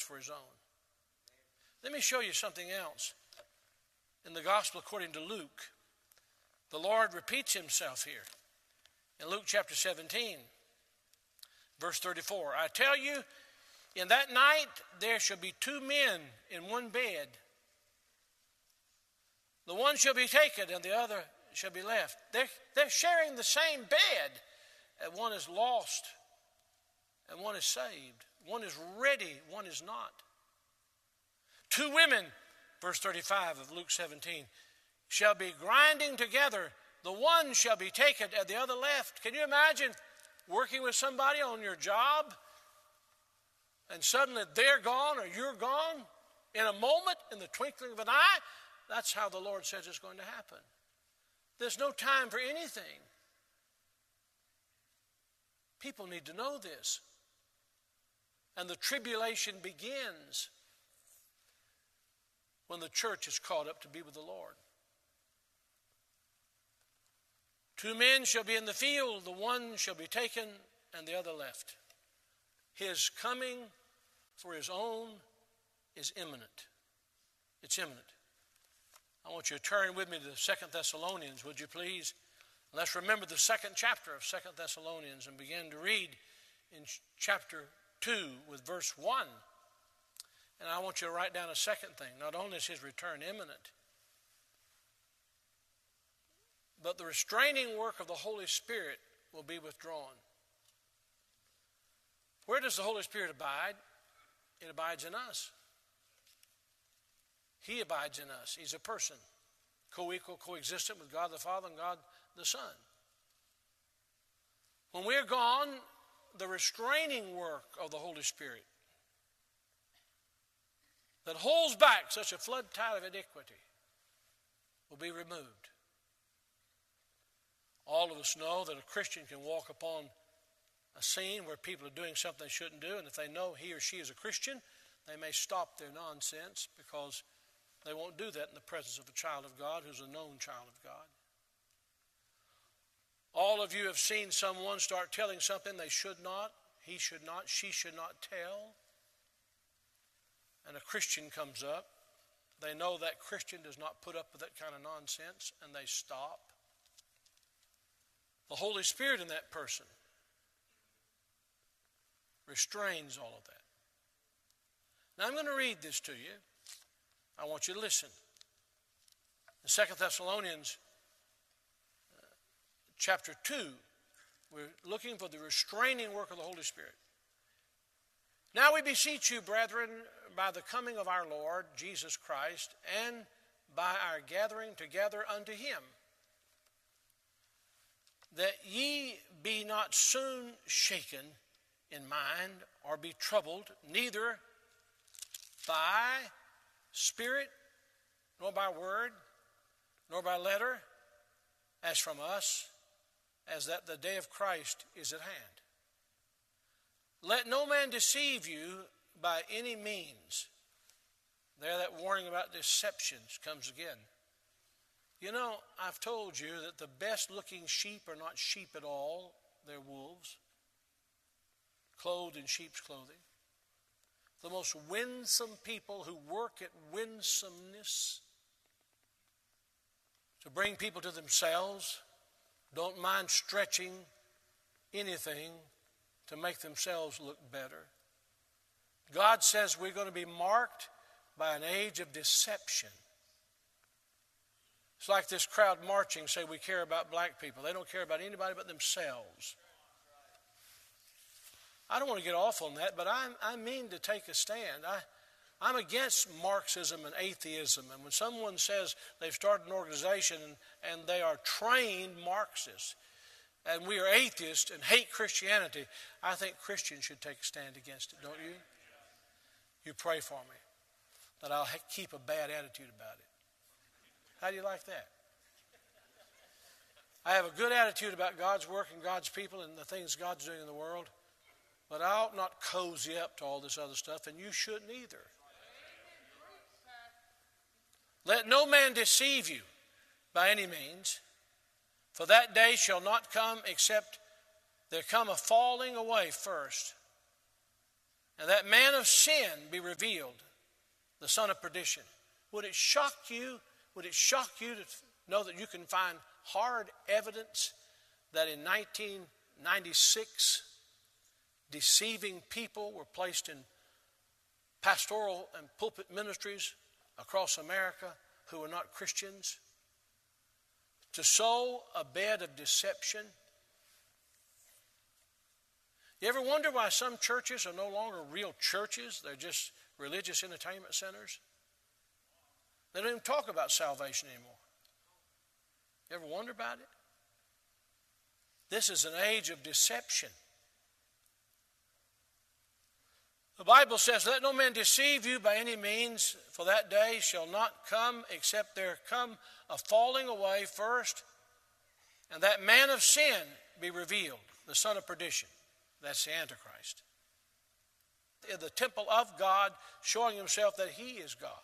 for his own. Let me show you something else. In the gospel according to Luke, the Lord repeats himself here. In Luke chapter 17, verse 34, I tell you, in that night there shall be two men in one bed. The one shall be taken and the other shall be left. They're sharing the same bed. And one is lost and one is saved. One is ready, one is not. Two women, verse 35 of Luke 17, shall be grinding together. The one shall be taken and the other left. Can you imagine working with somebody on your job and suddenly they're gone or you're gone in a moment, in the twinkling of an eye? That's how the Lord says it's going to happen. There's no time for anything. People need to know this. And the tribulation begins when the church is caught up to be with the Lord. Two men shall be in the field, the one shall be taken and the other left. His coming for his own is imminent. It's imminent. I want you to turn with me to 2 Thessalonians, would you please? Let's remember the second chapter of 2 Thessalonians and begin to read in chapter 2 with verse 1. And I want you to write down a second thing. Not only is his return imminent, but the restraining work of the Holy Spirit will be withdrawn. Where does the Holy Spirit abide? It abides in us. He abides in us. He's a person, co-equal, coexistent with God the Father and God the Son. When we're gone, the restraining work of the Holy Spirit that holds back such a flood tide of iniquity will be removed. All of us know that a Christian can walk upon a scene where people are doing something they shouldn't do, and if they know he or she is a Christian, they may stop their nonsense because they won't do that in the presence of a child of God who's a known child of God. All of you have seen someone start telling something they should not, he should not, she should not tell. And a Christian comes up. They know that Christian does not put up with that kind of nonsense, and they stop. The Holy Spirit in that person restrains all of that. Now I'm going to read this to you. I want you to listen. In 2 Thessalonians chapter 2, we're looking for the restraining work of the Holy Spirit. Now we beseech you, brethren, by the coming of our Lord Jesus Christ, and by our gathering together unto him, that ye be not soon shaken in mind, or be troubled, neither by spirit, nor by word, nor by letter, as from us, as that the day of Christ is at hand. Let no man deceive you by any means. There, that warning about deceptions comes again. You know, I've told you that the best looking sheep are not sheep at all. They're wolves, clothed in sheep's clothing. The most winsome people who work at winsomeness, to bring people to themselves, don't mind stretching anything to make themselves look better. God says we're going to be marked by an age of deception. It's like this crowd marching say we care about black people. They don't care about anybody but themselves. I don't want to get off on that, but I mean to take a stand. I'm against Marxism and atheism. And when someone says they've started an organization and they are trained Marxists, and we are atheists and hate Christianity, I think Christians should take a stand against it, don't you? You pray for me that I'll keep a bad attitude about it. How do you like that? I have a good attitude about God's work and God's people and the things God's doing in the world, but I ought not cozy up to all this other stuff, and you shouldn't either. Let no man deceive you by any means, for that day shall not come except there come a falling away first, and that man of sin be revealed, the son of perdition. Would it shock you? Would it shock you to know that you can find hard evidence that in 1996, deceiving people were placed in pastoral and pulpit ministries across America who were not Christians, to sow a bed of deception? You ever wonder why some churches are no longer real churches? They're just religious entertainment centers. They don't even talk about salvation anymore. You ever wonder about it? This is an age of deception. The Bible says, let no man deceive you by any means, for that day shall not come except there come a falling away first, and that man of sin be revealed, the son of perdition. That's the Antichrist. In the temple of God, showing himself that he is God.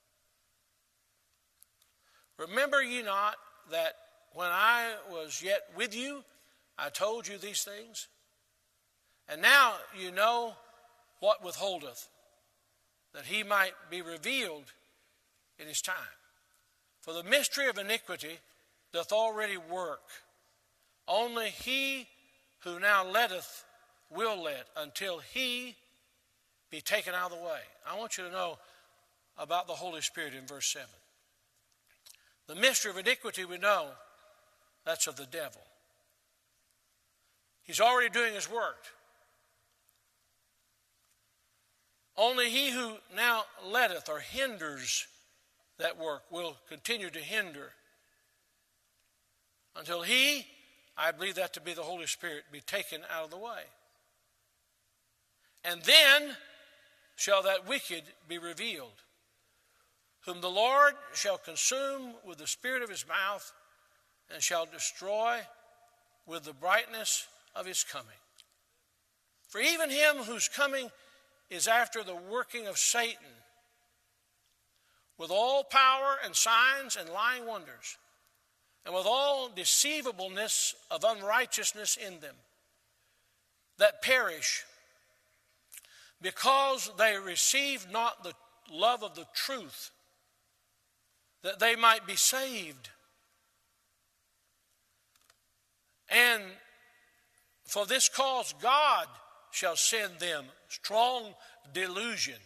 Remember ye not that when I was yet with you, I told you these things? And now you know what withholdeth, that he might be revealed in his time. For the mystery of iniquity doth already work. Only he who now letteth will let until he be taken out of the way. I want you to know about the Holy Spirit in verse 7. The mystery of iniquity we know, that's of the devil. He's already doing his work. Only he who now letteth or hinders that work will continue to hinder until he, I believe that to be the Holy Spirit, be taken out of the way. And then shall that wicked be revealed, whom the Lord shall consume with the spirit of his mouth, and shall destroy with the brightness of his coming. For even him whose coming is after the working of Satan, with all power and signs and lying wonders, and with all deceivableness of unrighteousness in them, that perish, because they receive not the love of the truth, that they might be saved. And for this cause God shall send them strong delusion,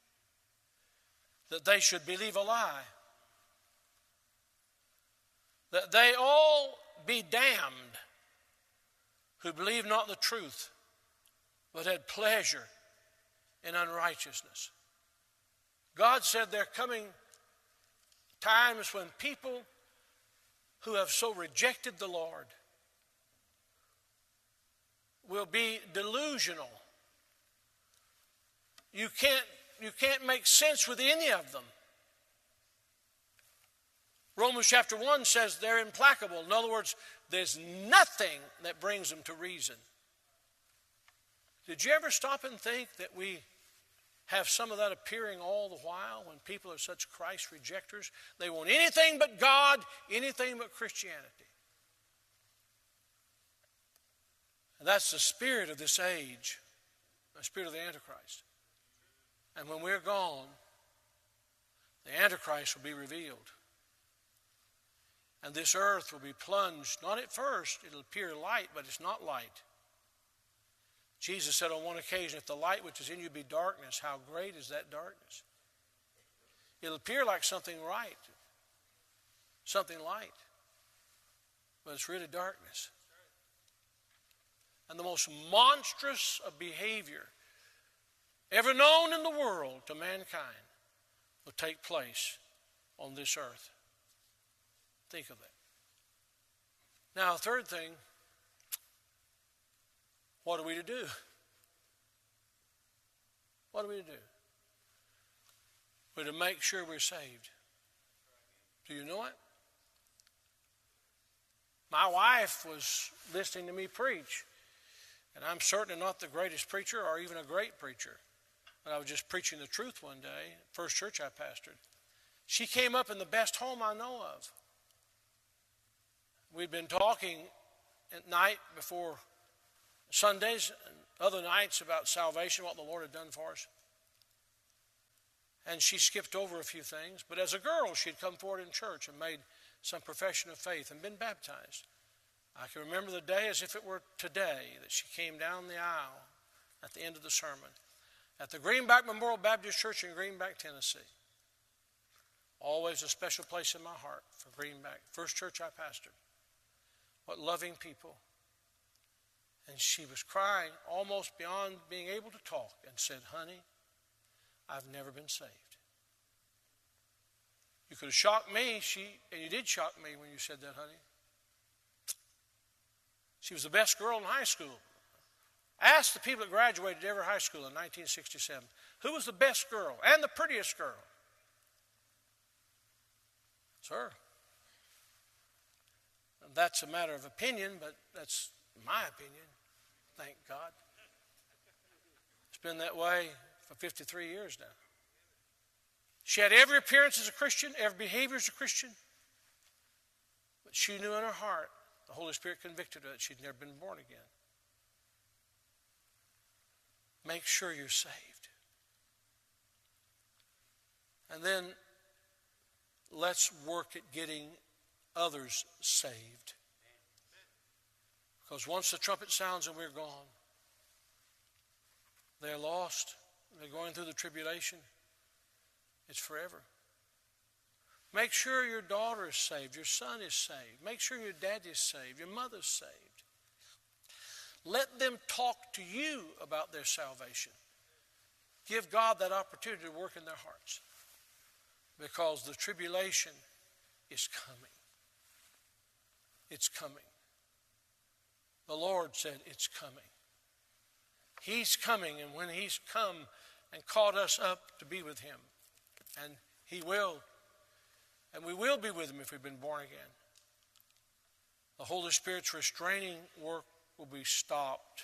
that they should believe a lie, that they all be damned who believe not the truth, but had pleasure in unrighteousness. God said there are coming times when people who have so rejected the Lord will be delusional. You can't make sense with any of them. Romans chapter 1 says they're implacable. In other words, there's nothing that brings them to reason. Did you ever stop and think that we have some of that appearing all the while when people are such Christ rejectors? They want anything but God, anything but Christianity. And that's the spirit of this age, the spirit of the Antichrist. And when we're gone, the Antichrist will be revealed. And this earth will be plunged, not at first, it'll appear light, but it's not light. Jesus said on one occasion, if the light which is in you be darkness, how great is that darkness? It'll appear like something right, something light, but it's really darkness. And the most monstrous of behavior ever known in the world to mankind will take place on this earth. Think of that. Now, third thing, what are we to do? What are we to do? We're to make sure we're saved. Do you know it? My wife was listening to me preach, and I'm certainly not the greatest preacher or even a great preacher, but I was just preaching the truth one day, first church I pastored. She came up in the best home I know of. We'd been talking at night before Sundays, other nights about salvation, what the Lord had done for us. And she skipped over a few things. But as a girl, she'd come forward in church and made some profession of faith and been baptized. I can remember the day as if it were today that she came down the aisle at the end of the sermon at the Greenback Memorial Baptist Church in Greenback, Tennessee. Always a special place in my heart for Greenback. First church I pastored. What loving people. And she was crying almost beyond being able to talk and said, "Honey, I've never been saved." You could have shocked me, and you did shock me when you said that, honey. She was the best girl in high school. Ask the people that graduated every high school in 1967. Who was the best girl and the prettiest girl? It's her. And that's a matter of opinion, but that's my opinion. Thank God. It's been that way for 53 years now. She had every appearance as a Christian, every behavior as a Christian. But she knew in her heart, the Holy Spirit convicted her that she'd never been born again. Make sure you're saved. And then let's work at getting others saved. Because once the trumpet sounds and we're gone, they're lost. They're going through the tribulation. It's forever. Make sure your daughter is saved. Your son is saved. Make sure your dad is saved. Your mother's saved. Let them talk to you about their salvation. Give God that opportunity to work in their hearts. Because the tribulation is coming. It's coming. The Lord said it's coming. He's coming, and when He's come and caught us up to be with Him, and He will, and we will be with Him if we've been born again, the Holy Spirit's restraining work will be stopped.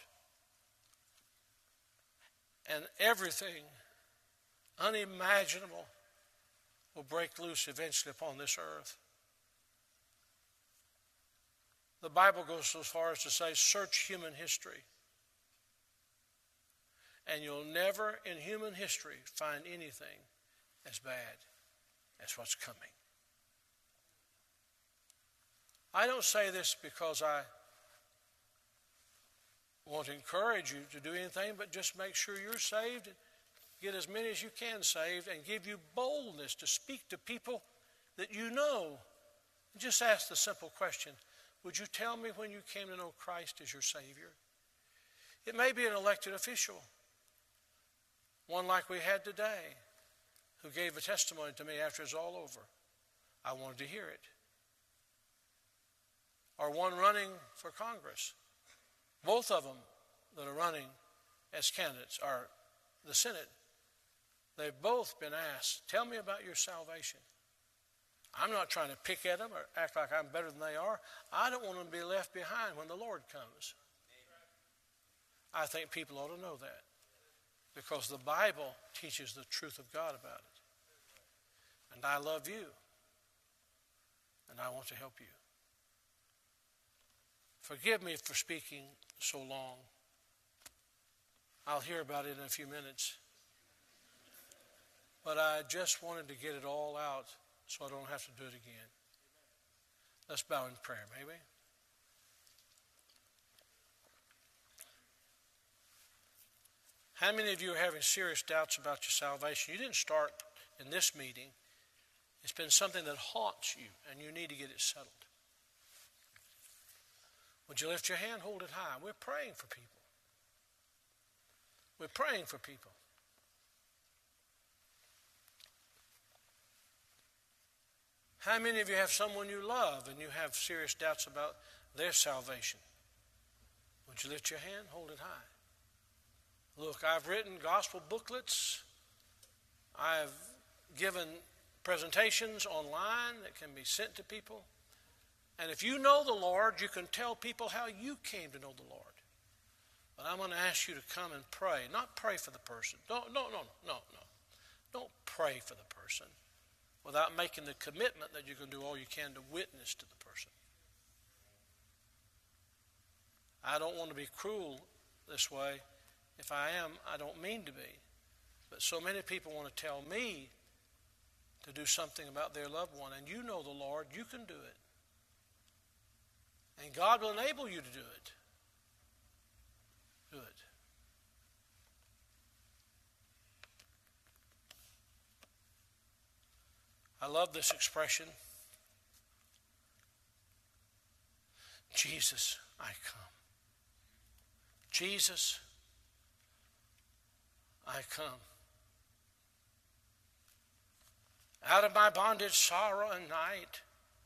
And everything unimaginable will break loose eventually upon this earth. The Bible goes so far as to say, search human history. And you'll never in human history find anything as bad as what's coming. I don't say this because I want to encourage you to do anything, but just make sure you're saved and get as many as you can saved and give you boldness to speak to people that you know. Just ask the simple question, would you tell me when you came to know Christ as your Savior? It may be an elected official, one like we had today, who gave a testimony to me after it's all over. I wanted to hear it. Or one running for Congress. Both of them that are running as candidates are the Senate. They've both been asked, tell me about your salvation. I'm not trying to pick at them or act like I'm better than they are. I don't want them to be left behind when the Lord comes. I think people ought to know that because the Bible teaches the truth of God about it. And I love you. And I want to help you. Forgive me for speaking so long. I'll hear about it in a few minutes. But I just wanted to get it all out so I don't have to do it again. Let's bow in prayer, may we? How many of you are having serious doubts about your salvation? You didn't start in this meeting. It's been something that haunts you, and you need to get it settled. Would you lift your hand, hold it high? We're praying for people. We're praying for people. How many of you have someone you love and you have serious doubts about their salvation? Would you lift your hand, hold it high? Look, I've written gospel booklets. I've given presentations online that can be sent to people. And if you know the Lord, you can tell people how you came to know the Lord. But I'm going to ask you to come and pray. Not pray for the person. No. Don't pray for the person without making the commitment that you can do all you can to witness to the person. I don't want to be cruel this way, If I am, I don't mean to be. But so many people want to tell me to do something about their loved one. And you know the Lord, you can do it. And God will enable you to do it. Do it. I love this expression. Jesus, I come. Jesus, I come. Out of my bondage, sorrow, and night.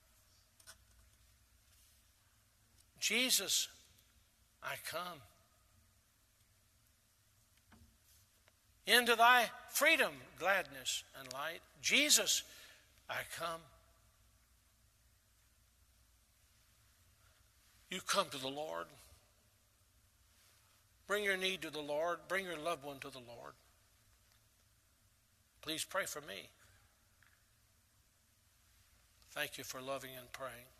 Jesus, I come. Into thy freedom, gladness, and light. Jesus, I come. You come to the Lord. Bring your need to the Lord. Bring your loved one to the Lord. Please pray for me. Thank you for loving and praying.